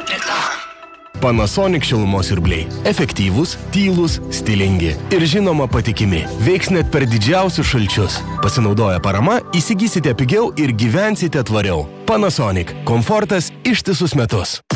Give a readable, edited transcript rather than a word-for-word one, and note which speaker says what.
Speaker 1: Panasonic šilumos siurbliai. Efektyvūs, tylūs, stilingi ir žinoma patikimi. Veiks net per didžiausius šalčius. Pasinaudoję parama, įsigysite pigiau ir gyvensite tvariau. Panasonic. Komfortas ištisus metus.